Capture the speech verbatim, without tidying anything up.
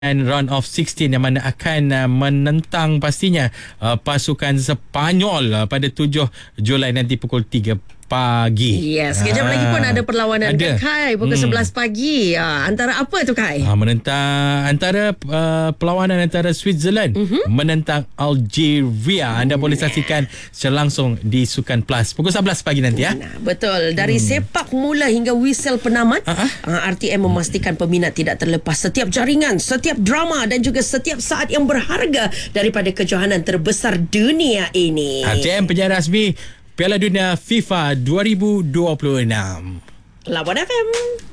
round of enam belas yang mana akan uh, menentang pastinya uh, pasukan Sepanyol uh, pada tujuh Julai nanti pukul tiga pagi. Yes, sekejap ha. lagi pun ada perlawanan ada. kan Kai pukul hmm. sebelas pagi. Ha, antara apa tu Kai? Ha, menentang antara uh, perlawanan antara Switzerland uh-huh. menentang Algeria. Anda hmm. boleh saksikan secara langsung di Sukan Plus pukul sebelas pagi nanti ya. Nah, betul. Dari hmm. sepak mula hingga whistle penamat, uh-huh. uh, R T M memastikan peminat tidak terlepas setiap jaringan, setiap drama dan juga setiap saat yang berharga daripada kejohanan terbesar dunia ini. R T M penyiar rasmi Piala Dunia FIFA dua ribu dua puluh enam. Lawan F M.